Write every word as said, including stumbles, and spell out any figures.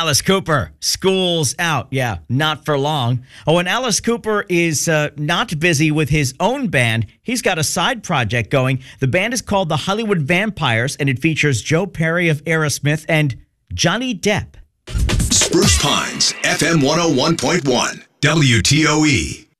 Alice Cooper, school's out. Yeah, not for long. Oh, and Alice Cooper is uh, not busy with his own band. He's got a side project going. The band is called the Hollywood Vampires, and it features Joe Perry of Aerosmith and Johnny Depp. Spruce Pines, F M one oh one point one, W T O E.